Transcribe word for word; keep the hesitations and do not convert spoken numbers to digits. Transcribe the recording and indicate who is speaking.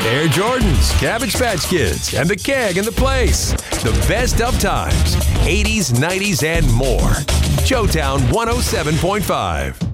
Speaker 1: Air Jordans, Cabbage Patch Kids, and the Keg in the Place. The best of times, eighties, nineties, and more. Showtown one oh seven point five.